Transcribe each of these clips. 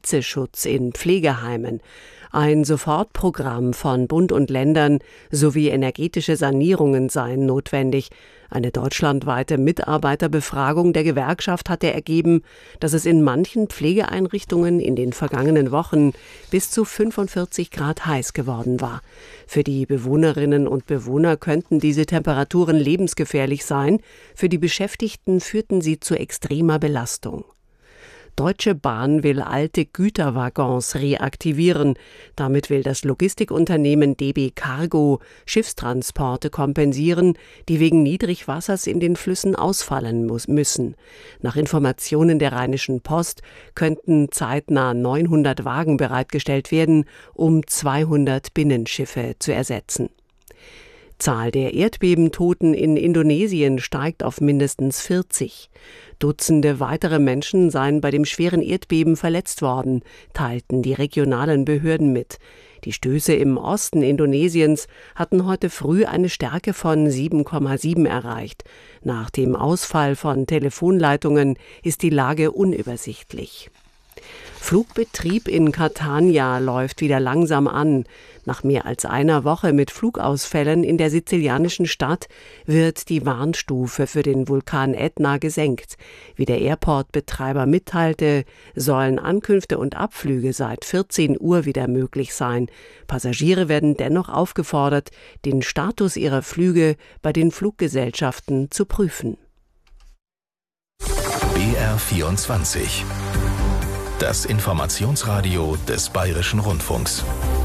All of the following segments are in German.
Hitzeschutz in Pflegeheimen, ein Sofortprogramm von Bund und Ländern sowie energetische Sanierungen seien notwendig. Eine deutschlandweite Mitarbeiterbefragung der Gewerkschaft hatte ergeben, dass es in manchen Pflegeeinrichtungen in den vergangenen Wochen bis zu 45 Grad heiß geworden war. Für die Bewohnerinnen und Bewohner könnten diese Temperaturen lebensgefährlich sein. Für die Beschäftigten führten sie zu extremer Belastung. Deutsche Bahn will alte Güterwaggons reaktivieren. Damit will das Logistikunternehmen DB Cargo Schiffstransporte kompensieren, die wegen Niedrigwassers in den Flüssen ausfallen müssen. Nach Informationen der Rheinischen Post könnten zeitnah 900 Wagen bereitgestellt werden, um 200 Binnenschiffe zu ersetzen. Zahl der Erdbebentoten in Indonesien steigt auf mindestens 40. Dutzende weitere Menschen seien bei dem schweren Erdbeben verletzt worden, teilten die regionalen Behörden mit. Die Stöße im Osten Indonesiens hatten heute früh eine Stärke von 7,7 erreicht. Nach dem Ausfall von Telefonleitungen ist die Lage unübersichtlich. Flugbetrieb in Catania läuft wieder langsam an. Nach mehr als einer Woche mit Flugausfällen in der sizilianischen Stadt wird die Warnstufe für den Vulkan Ätna gesenkt. Wie der Airport-Betreiber mitteilte, sollen Ankünfte und Abflüge seit 14 Uhr wieder möglich sein. Passagiere werden dennoch aufgefordert, den Status ihrer Flüge bei den Fluggesellschaften zu prüfen. BR24. Das Informationsradio des Bayerischen Rundfunks.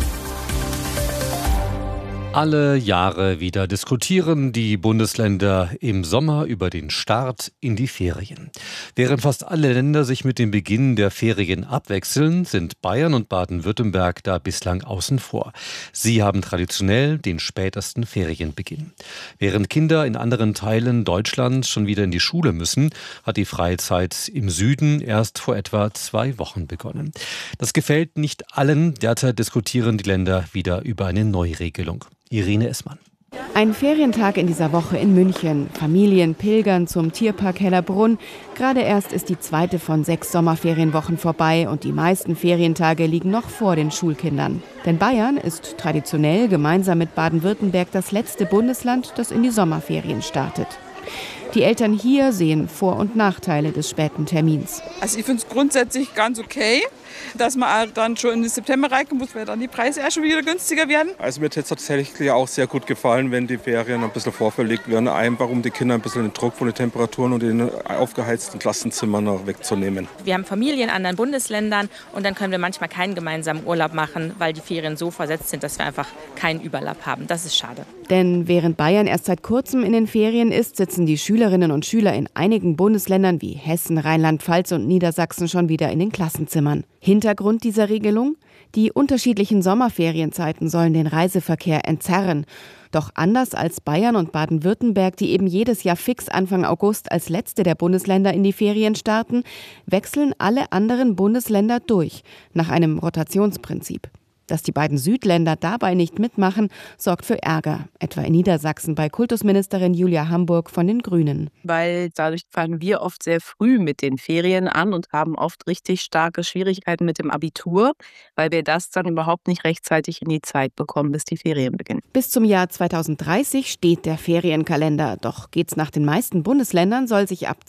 Alle Jahre wieder diskutieren die Bundesländer im Sommer über den Start in die Ferien. Während fast alle Länder sich mit dem Beginn der Ferien abwechseln, sind Bayern und Baden-Württemberg da bislang außen vor. Sie haben traditionell den spätesten Ferienbeginn. Während Kinder in anderen Teilen Deutschlands schon wieder in die Schule müssen, hat die Freizeit im Süden erst vor etwa 2 Wochen begonnen. Das gefällt nicht allen. Derzeit diskutieren die Länder wieder über eine Neuregelung. Irene Essmann. Ein Ferientag in dieser Woche in München. Familien pilgern zum Tierpark Hellerbrunn. Gerade erst ist die 2. von 6 Sommerferienwochen vorbei und die meisten Ferientage liegen noch vor den Schulkindern. Denn Bayern ist traditionell gemeinsam mit Baden-Württemberg das letzte Bundesland, das in die Sommerferien startet. Die Eltern hier sehen Vor- und Nachteile des späten Termins. Also ich finde es grundsätzlich ganz okay, dass man dann schon in den September reinkommen muss, weil dann die Preise erst schon wieder günstiger werden. Also mir hat es tatsächlich auch sehr gut gefallen, wenn die Ferien ein bisschen vorverlegt werden, einfach um die Kinder ein bisschen den Druck von den Temperaturen und den aufgeheizten Klassenzimmern noch wegzunehmen. Wir haben Familien in anderen Bundesländern und dann können wir manchmal keinen gemeinsamen Urlaub machen, weil die Ferien so versetzt sind, dass wir einfach keinen Überlapp haben. Das ist schade. Denn während Bayern erst seit kurzem in den Ferien ist, sitzen die Schülerinnen und Schüler in einigen Bundesländern wie Hessen, Rheinland-Pfalz und Niedersachsen schon wieder in den Klassenzimmern. Hintergrund dieser Regelung? Die unterschiedlichen Sommerferienzeiten sollen den Reiseverkehr entzerren. Doch anders als Bayern und Baden-Württemberg, die eben jedes Jahr fix Anfang August als letzte der Bundesländer in die Ferien starten, wechseln alle anderen Bundesländer durch, nach einem Rotationsprinzip. Dass die beiden Südländer dabei nicht mitmachen, sorgt für Ärger, etwa in Niedersachsen bei Kultusministerin Julia Hamburg von den Grünen. Weil dadurch fangen wir oft sehr früh mit den Ferien an und haben oft richtig starke Schwierigkeiten mit dem Abitur, weil wir das dann überhaupt nicht rechtzeitig in die Zeit bekommen, bis die Ferien beginnen. Bis zum Jahr 2030 steht der Ferienkalender. Doch geht's nach den meisten Bundesländern, soll sich ab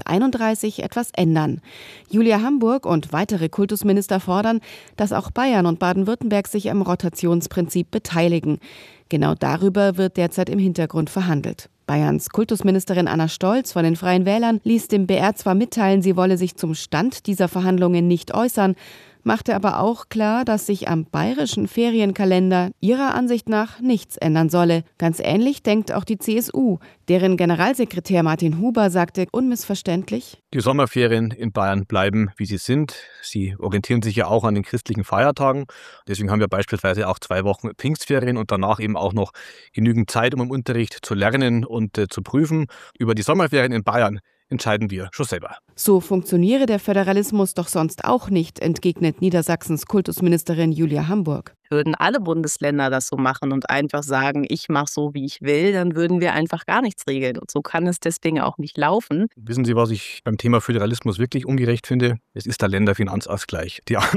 2031 etwas ändern. Julia Hamburg und weitere Kultusminister fordern, dass auch Bayern und Baden-Württemberg sich am Rotationsprinzip beteiligen. Genau darüber wird derzeit im Hintergrund verhandelt. Bayerns Kultusministerin Anna Stolz von den Freien Wählern ließ dem BR zwar mitteilen, sie wolle sich zum Stand dieser Verhandlungen nicht äußern, machte aber auch klar, dass sich am bayerischen Ferienkalender ihrer Ansicht nach nichts ändern solle. Ganz ähnlich denkt auch die CSU. Deren Generalsekretär Martin Huber sagte unmissverständlich: Die Sommerferien in Bayern bleiben, wie sie sind. Sie orientieren sich ja auch an den christlichen Feiertagen. Deswegen haben wir beispielsweise auch 2 Wochen Pfingstferien und danach eben auch noch genügend Zeit, um im Unterricht zu lernen und zu prüfen. Über die Sommerferien in Bayern entscheiden wir schon selber. So funktioniere der Föderalismus doch sonst auch nicht, entgegnet Niedersachsens Kultusministerin Julia Hamburg. Würden alle Bundesländer das so machen und einfach sagen, ich mache so, wie ich will, dann würden wir einfach gar nichts regeln. Und so kann es deswegen auch nicht laufen. Wissen Sie, was ich beim Thema Föderalismus wirklich ungerecht finde? Es ist der Länderfinanzausgleich. Die